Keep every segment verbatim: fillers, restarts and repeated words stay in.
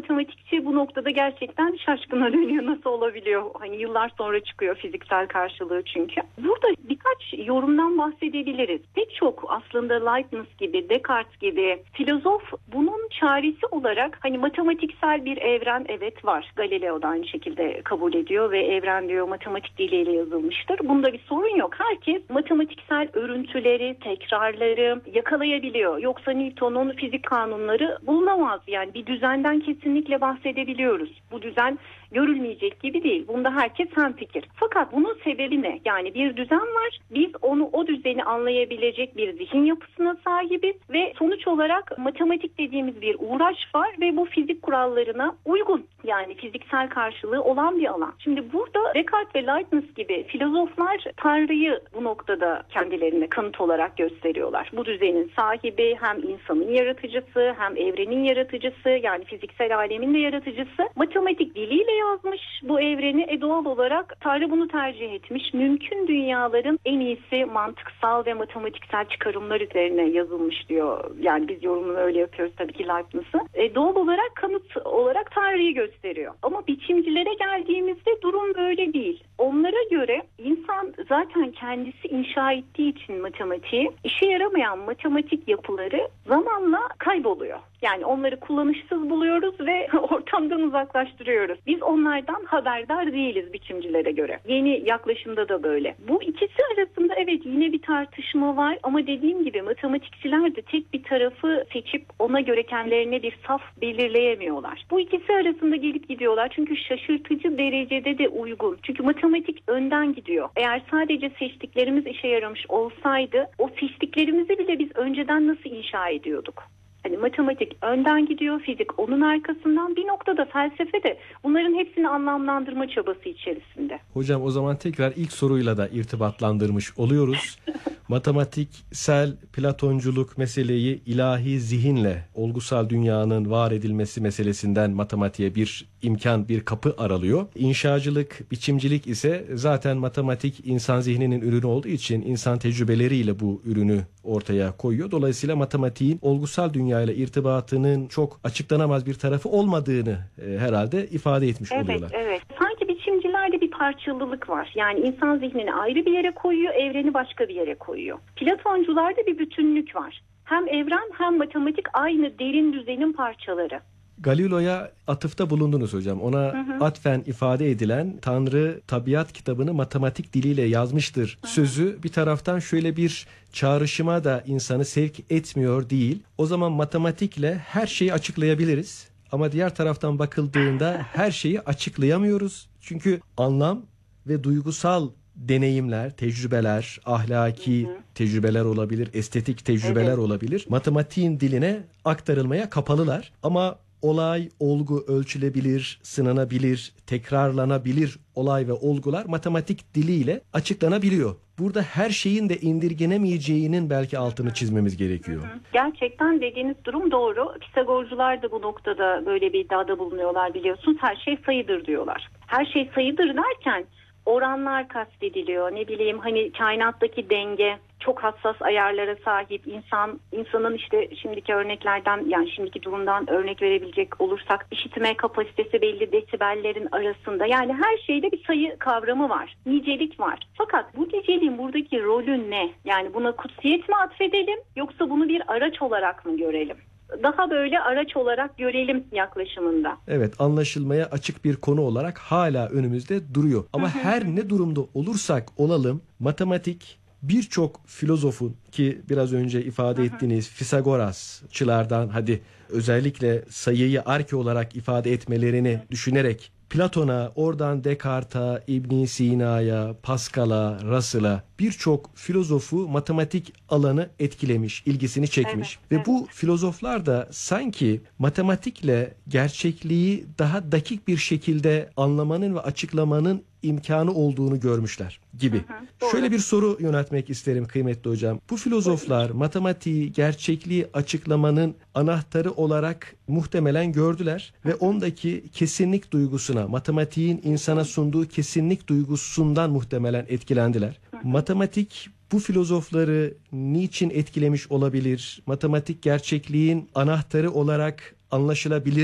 matematikçi bu noktada gerçekten şaşkına dönüyor. Nasıl olabiliyor? Hani yıllar sonra çıkıyor fiziksel karşılığı çünkü. Burada birkaç yorumdan bahsedebiliriz. Pek çok aslında Leibniz gibi, Descartes gibi filozof bunun çaresi olarak hani matematiksel bir evren evet var. Galileo da aynı şekilde kabul ediyor ve evren diyor matematik diliyle yazılmıştır. Bunda bir sorun yok. Herkes matematiksel örüntüleri, tekrarları yakalayabiliyor. Yoksa Newton'un fizik kanunları bulunamaz. Yani bir düzenden kesinlikle bahsedebiliyoruz. Bu düzen görülmeyecek gibi değil. Bunda herkes hemfikir. Fakat bunun sebebi ne? Yani bir düzen var. Biz onu o düzeni anlayabilecek bir zihin yapısına sahibiz ve sonuç olarak matematik dediğimiz bir uğraş var ve bu fizik kurallarına uygun. Yani fiziksel karşılığı olan bir alan. Şimdi burada Descartes ve Leibniz gibi filozoflar Tanrı'yı bu noktada kendilerine kanıt olarak gösteriyorlar. Bu düzenin sahibi hem insanın yaratıcısı hem evrenin yaratıcısı yani fiziksel alemin de yaratıcısı. Matematik diliyle yazmış bu evreni. E doğal olarak Tanrı bunu tercih etmiş. Mümkün dünyaların en iyisi mantıksal ve matematiksel çıkarımlar üzerine yazılmış diyor. Yani biz yorumunu öyle yapıyoruz tabii ki Leibniz'ı. E doğal olarak kanıt olarak Tanrı'yı gösteriyor. Ama biçimcilere geldiğimizde durum böyle değil. Onlara göre insan zaten kendisi inşa ettiği için matematiği, işe yaramayan matematik yapıları zamanla kayboluyor. Yani onları kullanışsız buluyoruz ve ortamdan uzaklaştırıyoruz. Biz onlardan haberdar değiliz biçimcilere göre. Yeni yaklaşımda da böyle. Bu ikisi arasında evet yine bir tartışma var ama dediğim gibi matematikçiler de tek bir tarafı seçip ona göre kendilerine bir saf belirleyemiyorlar. Bu ikisi arasında gelip gidiyorlar çünkü şaşırtıcı derecede de uygun. Çünkü matematik önden gidiyor. Eğer sadece seçtiklerimiz işe yaramış olsaydı o seçtiklerimizi bile biz önceden nasıl inşa ediyorduk? Hani matematik önden gidiyor, fizik onun arkasından, bir noktada felsefe de bunların hepsini anlamlandırma çabası içerisinde. Hocam o zaman tekrar ilk soruyla da irtibatlandırmış oluyoruz. Matematiksel Platonculuk meseleyi ilahi zihinle olgusal dünyanın var edilmesi meselesinden matematiğe bir imkan, bir kapı aralıyor. İnşacılık, biçimcilik ise zaten matematik insan zihninin ürünü olduğu için insan tecrübeleriyle bu ürünü ortaya koyuyor. Dolayısıyla matematiğin olgusal dünyayla irtibatının çok açıklanamaz bir tarafı olmadığını e, herhalde ifade etmiş evet, oluyorlar. Evet, evet. Sanki biçimcilerde bir parçalılık var. Yani insan zihnini ayrı bir yere koyuyor, evreni başka bir yere koyuyor. Platoncularda bir bütünlük var. Hem evren hem matematik aynı derin düzenin parçaları. Galileo'ya atıfta bulundunuz hocam. Ona hı hı. atfen ifade edilen Tanrı tabiat kitabını matematik diliyle yazmıştır hı hı. sözü bir taraftan şöyle bir çağrışıma da insanı sevk etmiyor değil. O zaman matematikle her şeyi açıklayabiliriz. Ama diğer taraftan bakıldığında her şeyi açıklayamıyoruz. Çünkü anlam ve duygusal deneyimler, tecrübeler, ahlaki hı hı. tecrübeler olabilir, estetik tecrübeler evet. olabilir. Matematiğin diline aktarılmaya kapalılar. Ama olay, olgu ölçülebilir, sınanabilir, tekrarlanabilir olay ve olgular matematik diliyle açıklanabiliyor. Burada her şeyin de indirgenemeyeceğinin belki altını çizmemiz gerekiyor. Gerçekten dediğiniz durum doğru. Pisagorcular da bu noktada böyle bir iddiada bulunuyorlar biliyorsunuz. Her şey sayıdır diyorlar. Her şey sayıdır derken oranlar kastediliyor. Ne bileyim hani kainattaki denge çok hassas ayarlara sahip insan insanın işte şimdiki örneklerden yani şimdiki durumdan örnek verebilecek olursak işitme kapasitesi belli desibellerin arasında yani her şeyde bir sayı kavramı var. Nicelik var. Fakat bu niceliğin buradaki rolü ne? Yani buna kutsiyet mi atfedelim yoksa bunu bir araç olarak mı görelim? Daha böyle araç olarak görelim yaklaşımında. Evet, anlaşılmaya açık bir konu olarak hala önümüzde duruyor. Ama hı hı. her ne durumda olursak olalım matematik birçok filozofun ki biraz önce ifade hı hı. ettiğiniz Fisagorasçılardan hadi özellikle sayıyı arke olarak ifade etmelerini düşünerek Platon'a, oradan Descartes'a, İbn Sina'ya, Pascal'a, Russell'a birçok filozofu matematik alanı etkilemiş, ilgisini çekmiş. Evet, Ve evet. bu filozoflar da sanki matematikle gerçekliği daha dakik bir şekilde anlamanın ve açıklamanın imkanı olduğunu görmüşler gibi. Hı hı, Şöyle bir soru yöneltmek isterim kıymetli hocam. Bu filozoflar matematiği, gerçekliği açıklamanın anahtarı olarak muhtemelen gördüler ve ondaki kesinlik duygusuna, matematiğin insana sunduğu kesinlik duygusundan muhtemelen etkilendiler. Matematik bu filozofları niçin etkilemiş olabilir? Matematik gerçekliğin anahtarı olarak anlaşılabilir mi?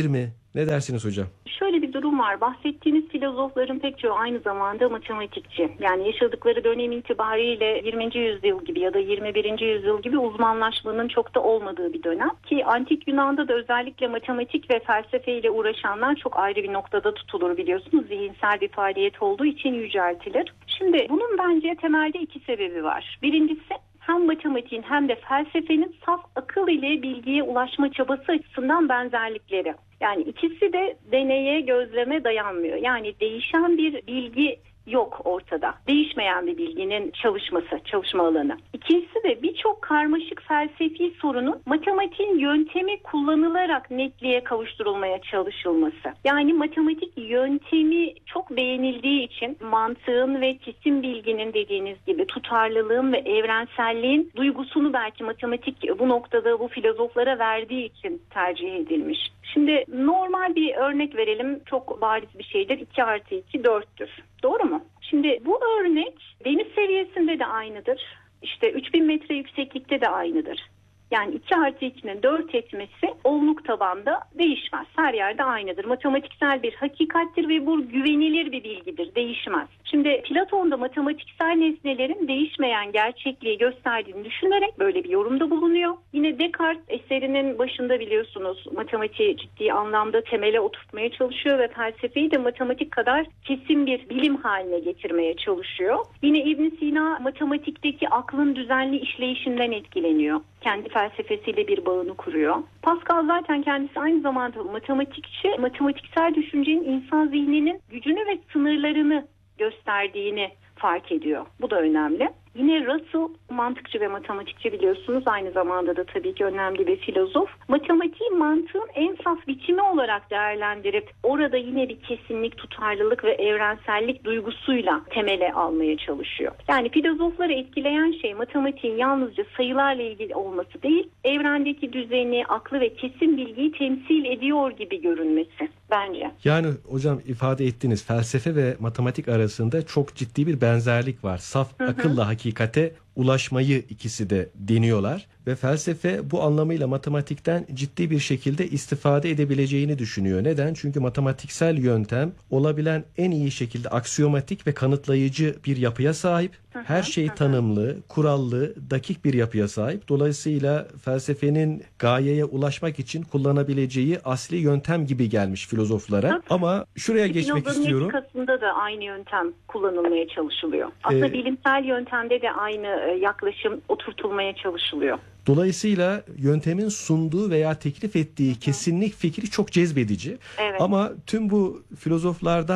Ne dersiniz hocam? Şöyle bir durum var. Bahsettiğiniz filozofların pek çoğu aynı zamanda matematikçi. Yani yaşadıkları dönem itibariyle yirminci yüzyıl gibi ya da yirmi birinci yüzyıl gibi uzmanlaşmanın çok da olmadığı bir dönem. Ki Antik Yunan'da da özellikle matematik ve felsefeyle uğraşanlar çok ayrı bir noktada tutulur biliyorsunuz. Zihinsel bir faaliyet olduğu için yüceltilir. Şimdi bunun bence temelde iki sebebi var. Birincisi, hem matematiğin hem de felsefenin saf akıl ile bilgiye ulaşma çabası açısından benzerlikleri. Yani ikisi de deneye, gözleme dayanmıyor. Yani değişen bir bilgi yok ortada. Değişmeyen bir bilginin çalışması, çalışma alanı. İkincisi de birçok karmaşık felsefi sorunun matematiğin yöntemi kullanılarak netliğe kavuşturulmaya çalışılması. Yani matematik yöntemi çok beğenildiği için mantığın ve kesin bilginin dediğiniz gibi tutarlılığın ve evrenselliğin duygusunu belki matematik bu noktada bu filozoflara verdiği için tercih edilmiş. Şimdi normal bir örnek verelim. Çok bariz bir şeydir. iki artı iki dörttür. Doğru mu? Şimdi bu örnek deniz seviyesinde de aynıdır. İşte üç bin metre yükseklikte de aynıdır. Yani iki artı ikinin dört etmesi onluk tabanda değişmez. Her yerde aynıdır. Matematiksel bir hakikattir ve bu güvenilir bir bilgidir. Değişmez. Şimdi Platon'da matematiksel nesnelerin değişmeyen gerçekliği gösterdiğini düşünerek böyle bir yorumda bulunuyor. Yine Descartes eserinin başında biliyorsunuz matematiği ciddi anlamda temele oturtmaya çalışıyor ve felsefeyi de matematik kadar kesin bir bilim haline getirmeye çalışıyor. Yine İbn Sina matematikteki aklın düzenli işleyişinden etkileniyor. Kendi felsefesiyle bir bağını kuruyor. Pascal zaten kendisi aynı zamanda matematikçi, matematiksel düşüncenin insan zihninin gücünü ve sınırlarını gösterdiğini fark ediyor. Bu da önemli. Yine Russell mantıkçı ve matematikçi biliyorsunuz. Aynı zamanda da tabii ki önemli bir filozof. Matematiği mantığın en saf biçimi olarak değerlendirip orada yine bir kesinlik, tutarlılık ve evrensellik duygusuyla temele almaya çalışıyor. Yani filozofları etkileyen şey matematiğin yalnızca sayılarla ilgili olması değil, evrendeki düzeni, aklı ve kesin bilgiyi temsil ediyor gibi görünmesi bence. Yani hocam ifade ettiniz, felsefe ve matematik arasında çok ciddi bir benzerlik var. Saf hı hı. akılla hakikate ulaşmayı ikisi de deniyorlar ve felsefe bu anlamıyla matematikten ciddi bir şekilde istifade edebileceğini düşünüyor. Neden? Çünkü matematiksel yöntem olabilen en iyi şekilde aksiyomatik ve kanıtlayıcı bir yapıya sahip. Her şey tanımlı, kurallı, dakik bir yapıya sahip. Dolayısıyla felsefenin gayeye ulaşmak için kullanabileceği asli yöntem gibi gelmiş filozoflara. Ama şuraya geçmek istiyorum. Etikasında da aynı yöntem kullanılmaya çalışılıyor. Aslında ee, bilimsel yöntemde de aynı yaklaşım oturtulmaya çalışılıyor. Dolayısıyla yöntemin sunduğu veya teklif ettiği kesinlik fikri çok cezbedici. Evet. Ama tüm bu filozoflardan